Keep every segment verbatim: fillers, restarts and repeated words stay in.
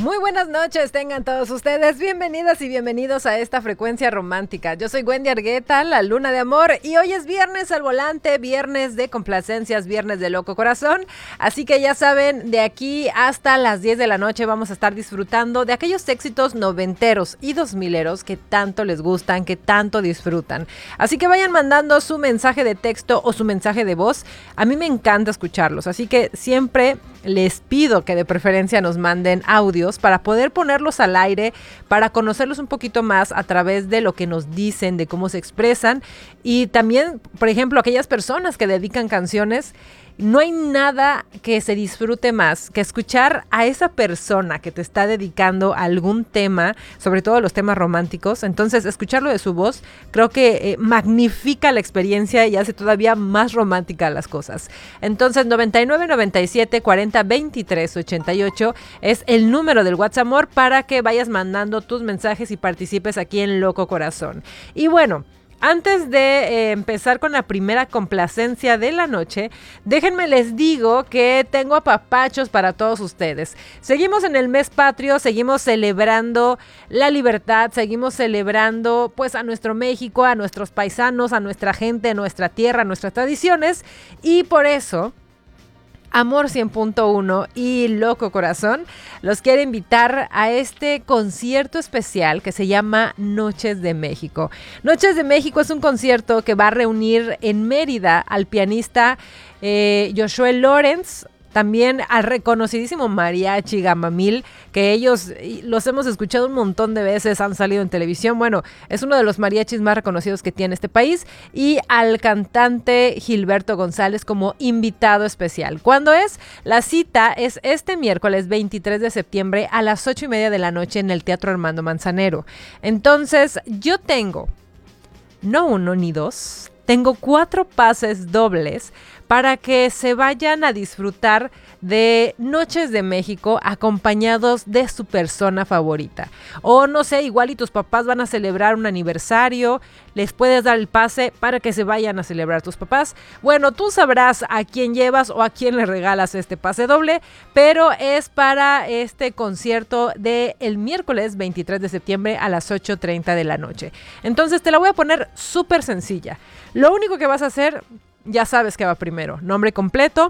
Muy buenas noches, tengan todos ustedes bienvenidas y bienvenidos a esta frecuencia romántica. Yo soy Wendy Argueta, la luna de amor, y hoy es viernes al volante, viernes de complacencias, viernes de loco corazón. Así que ya saben, de aquí hasta las diez de la noche vamos a estar disfrutando de aquellos éxitos noventeros y dos mileros que tanto les gustan, que tanto disfrutan. Así que vayan mandando su mensaje de texto o su mensaje de voz. A mí me encanta escucharlos, así que siempre les pido que de preferencia nos manden audios para poder ponerlos al aire, para conocerlos un poquito más a través de lo que nos dicen, de cómo se expresan. Y también, por ejemplo, aquellas personas que dedican canciones. No hay nada que se disfrute más que escuchar a esa persona que te está dedicando a algún tema, sobre todo los temas románticos. Entonces, escucharlo de su voz creo que eh, magnifica la experiencia y hace todavía más romántica las cosas. Entonces, noventa y nueve, noventa y siete, cuarenta, veintitrés, ochenta y ocho es el número del WhatsApp Amor para que vayas mandando tus mensajes y participes aquí en Loco Corazón. Y bueno, antes de eh, empezar con la primera complacencia de la noche, déjenme les digo que tengo apapachos para todos ustedes. Seguimos en el mes patrio, seguimos celebrando la libertad, seguimos celebrando pues a nuestro México, a nuestros paisanos, a nuestra gente, a nuestra tierra, a nuestras tradiciones, y por eso Amor cien punto uno y Loco Corazón los quiere invitar a este concierto especial que se llama Noches de México. Noches de México es un concierto que va a reunir en Mérida al pianista eh, Josué Lorenz, también al reconocidísimo Mariachi Gamamil, que ellos los hemos escuchado un montón de veces, han salido en televisión. Bueno, es uno de los mariachis más reconocidos que tiene este país, y al cantante Gilberto González como invitado especial. ¿Cuándo es? La cita es este miércoles veintitrés de septiembre a las ocho y media de la noche en el Teatro Armando Manzanero. Entonces, yo tengo, no uno ni dos, tengo cuatro pases dobles para que se vayan a disfrutar de Noches de México acompañados de su persona favorita. O no sé, igual y tus papás van a celebrar un aniversario, les puedes dar el pase para que se vayan a celebrar tus papás. Bueno, tú sabrás a quién llevas o a quién le regalas este pase doble, pero es para este concierto del miércoles veintitrés de septiembre a las ocho treinta de la noche. Entonces te la voy a poner súper sencilla. Lo único que vas a hacer, ya sabes que va primero, nombre completo,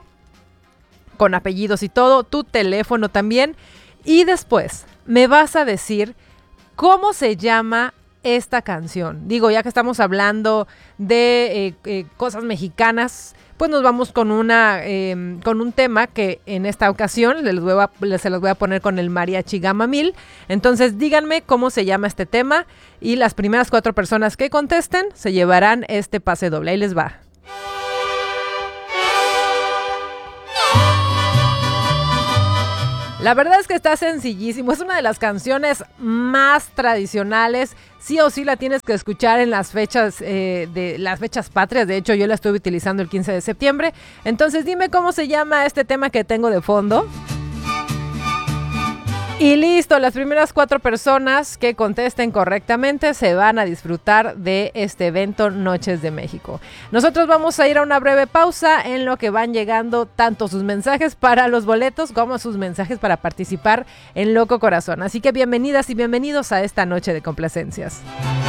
con apellidos y todo, tu teléfono también, y después me vas a decir cómo se llama esta canción. Digo, ya que estamos hablando de eh, eh, cosas mexicanas, pues nos vamos con una eh, con un tema que en esta ocasión les voy a, les, se los voy a poner con el Mariachi Gamamil. Entonces díganme cómo se llama este tema y las primeras cuatro personas que contesten se llevarán este pase doble. Ahí les va. La verdad es que está sencillísimo, es una de las canciones más tradicionales, sí o sí la tienes que escuchar en las fechas eh, de las fechas patrias. De hecho, yo la estuve utilizando el quince de septiembre, entonces dime cómo se llama este tema que tengo de fondo. Y listo, las primeras cuatro personas que contesten correctamente se van a disfrutar de este evento Noches de México. Nosotros vamos a ir a una breve pausa en lo que van llegando tanto sus mensajes para los boletos como sus mensajes para participar en Loco Corazón. Así que bienvenidas y bienvenidos a esta noche de complacencias.